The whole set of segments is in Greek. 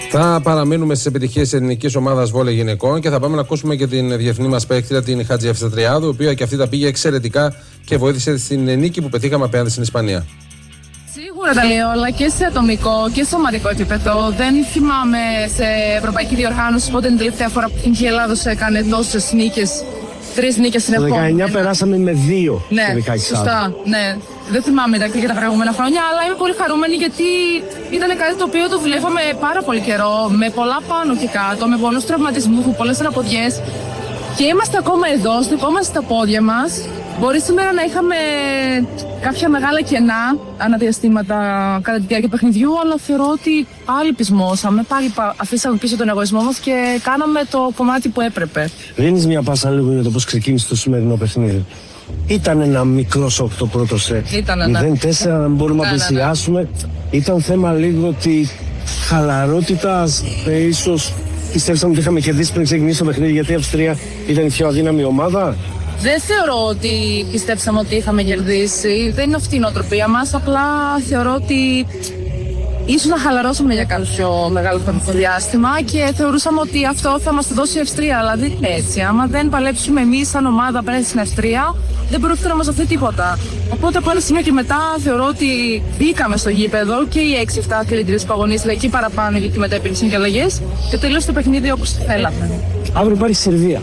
Θα παραμείνουμε στις επιτυχίες της ελληνικής ομάδας βόλεϊ γυναικών και θα πάμε να ακούσουμε και την διεθνή μας παίκτρια, την Χατζη Ευστρατριάδου, η οποία και αυτή τα πήγε εξαιρετικά και βοήθησε στην νίκη που πετύχαμε απέναντι στην Ισπανία. Σίγουρα τα λέει όλα και σε ατομικό και σε σωματικό επίπεδο. Δεν θυμάμαι σε ευρωπαϊκή διοργάνωση πότε την τελευταία φορά που η Ελλάδος έκανε τόσες νίκες. 3 νίκες συνεχόμενα. Το 19 περάσαμε με 2. Ναι, σωστά. Ναι. Δεν θυμάμαι για τα προηγούμενα χρόνια, αλλά είμαι πολύ χαρούμενη γιατί ήταν κάτι το οποίο το δουλεύαμε πάρα πολύ καιρό, με πολλά πάνω και κάτω, με πολλούς τραυματισμούς, πολλές αναποδιές. Και είμαστε ακόμα εδώ, στεκόμαστε στα πόδια μας. Μπορεί σήμερα να είχαμε κάποια μεγάλα κενά αναδιαστήματα κατά τη διάρκεια παιχνιδιού, αλλά θεωρώ ότι πάλι πεισμώσαμε, πάλι αφήσαμε πίσω τον εγωισμό μας και κάναμε το κομμάτι που έπρεπε. Δίνεις μια πάσα λίγο για το πώς ξεκίνησε το σημερινό παιχνίδι. Ήταν ένα μικρό σοκ το πρώτο σετ. 0-4, αν μπορούμε να πλησιάσουμε. Ήταν θέμα λίγο ότι χαλαρότητας, ίσως πιστεύσαμε ότι είχαμε κερδίσει πριν ξεκινήσει το παιχνίδι, γιατί η Αυστρία ήταν η πιο αδύναμη ομάδα. Δεν θεωρώ ότι πιστέψαμε ότι είχαμε κερδίσει. Δεν είναι αυτή η νοοτροπία μας. Απλά θεωρώ ότι ίσως να χαλαρώσουμε για κάποιο πιο μεγάλο χρονικό διάστημα και θεωρούσαμε ότι αυτό θα μας το δώσει η Αυστρία. Αλλά δεν είναι έτσι. Άμα δεν παλέψουμε εμείς σαν ομάδα απέναντι στην Αυστρία, δεν πρόκειται να μας δοθεί τίποτα. Οπότε από ένα σημείο και μετά θεωρώ ότι μπήκαμε στο γήπεδο και οι 6-7 κλητήρες που αγωνίστηκαν εκεί παραπάνω, γιατί μετά υπήρξαν και αλλαγές και τελείωσε το παιχνίδι όπως θέλαμε. Αύριο υπάρχει Σερβία.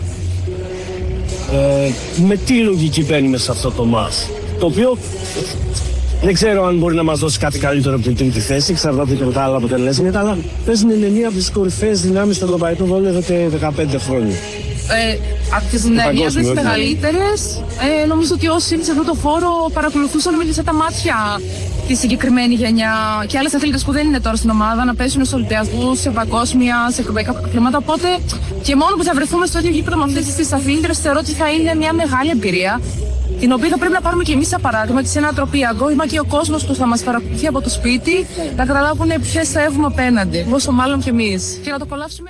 Με τι λογική μπαίνουμε σε αυτό το μάτς, το οποίο δεν ξέρω αν μπορεί να μας δώσει κάτι καλύτερο από την τρίτη θέση, εξαρτάται και από τα άλλα αποτελέσματα, αλλά παίζουν είναι μία από τις κορυφαίες δυνάμεις στο ευρωπαϊκό βόλεϊ εδώ και 15 χρόνια. Από τις νέες, τις μεγαλύτερες, νομίζω ότι όσοι είναι σε αυτό το φόρο παρακολουθούσαν με τα μάτια τη συγκεκριμένη γενιά και άλλες αθλήτες που δεν είναι τώρα στην ομάδα να πέσουν σε ολυμπιασμούς, σε παγκόσμια, σε ευρωπαϊκά πρωταθλήματα. Οπότε και μόνο που θα βρεθούμε στο ίδιο γήπεδο με αυτές τις αθλήτρες, θεωρώ ότι θα είναι μια μεγάλη εμπειρία, την οποία θα πρέπει να πάρουμε και εμείς σαν παράδειγμα και σε ένα ανατροπή ακόμα και ο κόσμος που θα μας παρακολουθεί από το σπίτι να καταλάβουν ποιες θα έχουμε απέναντι, όσο μάλλον και εμείς. Και να το κολλάψουμε.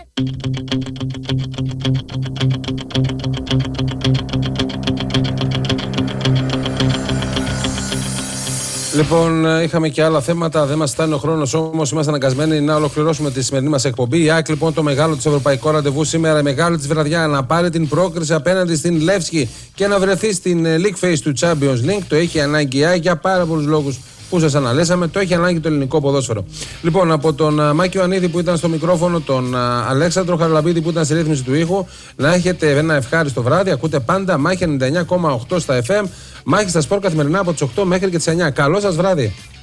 Λοιπόν, είχαμε και άλλα θέματα, δεν μας φτάνει ο χρόνος όμως, είμαστε αναγκασμένοι να ολοκληρώσουμε τη σημερινή μας εκπομπή. Η ΑΕΚ, λοιπόν, το μεγάλο της ευρωπαϊκό ραντεβού σήμερα, η μεγάλη της βραδιά, να πάρει την πρόκριση απέναντι στην Λεύσκη και να βρεθεί στην League Phase του Champions League. Το έχει ανάγκη η ΑΕΚ για πάρα πολλούς λόγους που σας αναλέσαμε, το έχει ανάγκη το ελληνικό ποδόσφαιρο. Λοιπόν, από τον Μάκη Ιωαννίδη που ήταν στο μικρόφωνο, τον Αλέξανδρο Χαραλαμπίδη που ήταν στη ρύθμιση του ήχου, να έχετε ένα ευχάριστο βράδυ. Ακούτε πάντα Μάχη 99,8 στα FM. Μάχη στα σπορ καθημερινά από τις 8 μέχρι και τις 9. Καλό σας βράδυ.